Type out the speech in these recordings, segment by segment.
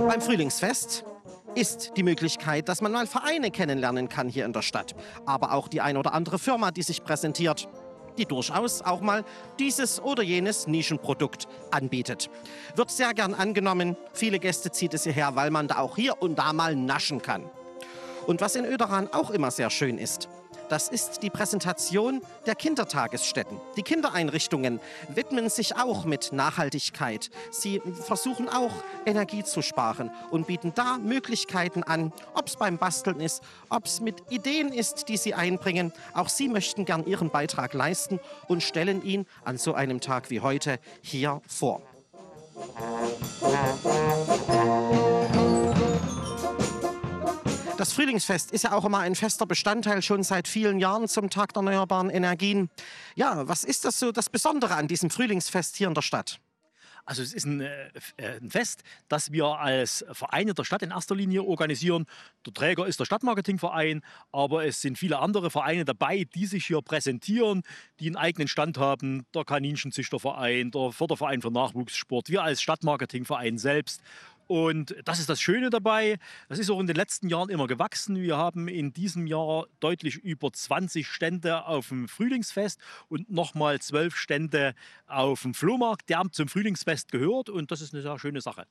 Beim Frühlingsfest ist die Möglichkeit, dass man mal Vereine kennenlernen kann hier in der Stadt. Aber auch die ein oder andere Firma, die sich präsentiert, die durchaus auch mal dieses oder jenes Nischenprodukt anbietet. Wird sehr gern angenommen. Viele Gäste zieht es hierher, weil man da auch hier und da mal naschen kann. Und was in Oederan auch immer sehr schön ist, das ist die Präsentation der Kindertagesstätten. Die Kindereinrichtungen widmen sich auch mit Nachhaltigkeit. Sie versuchen auch Energie zu sparen und bieten da Möglichkeiten an, ob es beim Basteln ist, ob es mit Ideen ist, die sie einbringen. Auch sie möchten gern ihren Beitrag leisten und stellen ihn an so einem Tag wie heute hier vor. Das Frühlingsfest ist ja auch immer ein fester Bestandteil schon seit vielen Jahren zum Tag der erneuerbaren Energien. Ja, was ist das so das Besondere an diesem Frühlingsfest hier in der Stadt? Also es ist ein Fest, das wir als Vereine der Stadt in erster Linie organisieren. Der Träger ist der Stadtmarketingverein, aber es sind viele andere Vereine dabei, die sich hier präsentieren, die einen eigenen Stand haben. Der Kaninchenzüchterverein, der Förderverein für Nachwuchssport, wir als Stadtmarketingverein selbst. Und das ist das Schöne dabei. Das ist auch in den letzten Jahren immer gewachsen. Wir haben in diesem Jahr deutlich über 20 Stände auf dem Frühlingsfest und nochmal 12 Stände auf dem Flohmarkt, der zum Frühlingsfest gehört. Und das ist eine sehr schöne Sache.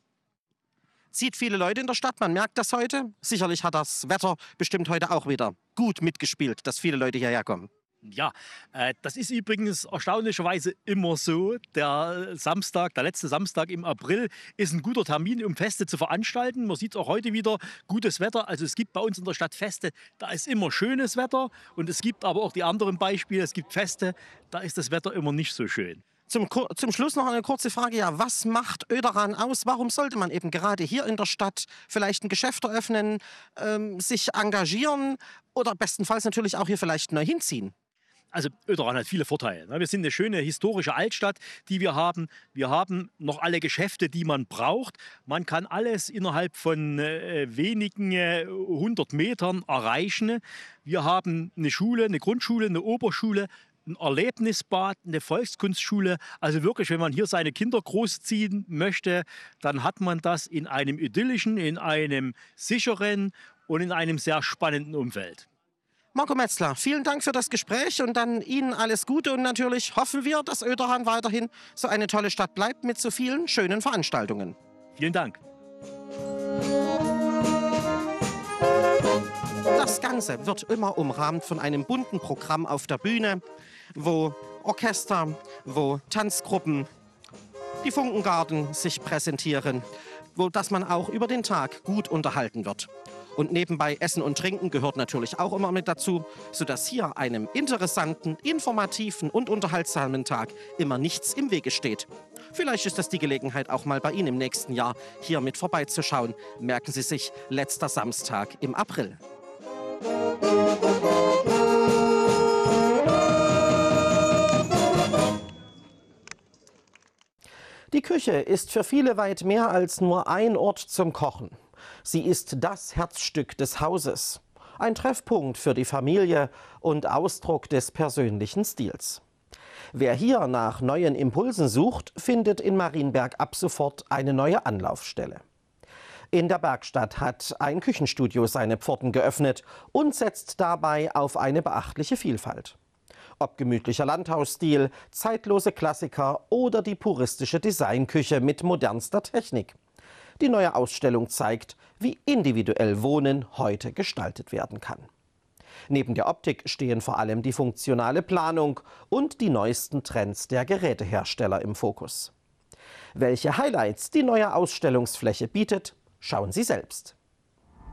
Zieht viele Leute in der Stadt, man merkt das heute. Sicherlich hat das Wetter bestimmt heute auch wieder gut mitgespielt, dass viele Leute hierher kommen. Ja, das ist übrigens erstaunlicherweise immer so. Der letzte Samstag im April ist ein guter Termin, um Feste zu veranstalten. Man sieht auch heute wieder gutes Wetter. Also es gibt bei uns in der Stadt Feste, da ist immer schönes Wetter. Und es gibt aber auch die anderen Beispiele. Es gibt Feste, da ist das Wetter immer nicht so schön. Zum Schluss noch eine kurze Frage. Ja, was macht Oederan aus? Warum sollte man eben gerade hier in der Stadt vielleicht ein Geschäft eröffnen, sich engagieren oder bestenfalls natürlich auch hier vielleicht neu hinziehen? Also Oederan hat viele Vorteile. Wir sind eine schöne historische Altstadt, die wir haben. Wir haben noch alle Geschäfte, die man braucht. Man kann alles innerhalb von wenigen 100 Metern erreichen. Wir haben eine Schule, eine Grundschule, eine Oberschule, ein Erlebnisbad, eine Volkskunstschule. Also wirklich, wenn man hier seine Kinder großziehen möchte, dann hat man das in einem idyllischen, in einem sicheren und in einem sehr spannenden Umfeld. Marco Metzler, vielen Dank für das Gespräch und dann Ihnen alles Gute und natürlich hoffen wir, dass Oederan weiterhin so eine tolle Stadt bleibt mit so vielen schönen Veranstaltungen. Vielen Dank. Das Ganze wird immer umrahmt von einem bunten Programm auf der Bühne, wo Orchester, wo Tanzgruppen, die Funkengarden sich präsentieren, dass man auch über den Tag gut unterhalten wird. Und nebenbei Essen und Trinken gehört natürlich auch immer mit dazu, sodass hier einem interessanten, informativen und unterhaltsamen Tag immer nichts im Wege steht. Vielleicht ist das die Gelegenheit, auch mal bei Ihnen im nächsten Jahr hier mit vorbeizuschauen. Merken Sie sich, letzter Samstag im April. Die Küche ist für viele weit mehr als nur ein Ort zum Kochen. Sie ist das Herzstück des Hauses, ein Treffpunkt für die Familie und Ausdruck des persönlichen Stils. Wer hier nach neuen Impulsen sucht, findet in Marienberg ab sofort eine neue Anlaufstelle. In der Bergstadt hat ein Küchenstudio seine Pforten geöffnet und setzt dabei auf eine beachtliche Vielfalt. Ob gemütlicher Landhausstil, zeitlose Klassiker oder die puristische Designküche mit modernster Technik. Die neue Ausstellung zeigt, wie individuell Wohnen heute gestaltet werden kann. Neben der Optik stehen vor allem die funktionale Planung und die neuesten Trends der Gerätehersteller im Fokus. Welche Highlights die neue Ausstellungsfläche bietet, schauen Sie selbst.